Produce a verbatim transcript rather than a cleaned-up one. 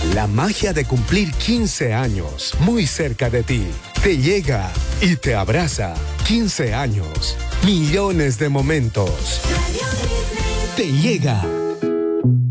La magia de cumplir quince años, muy cerca de ti. Te llega y te abraza. quince años, millones de momentos. Te llega.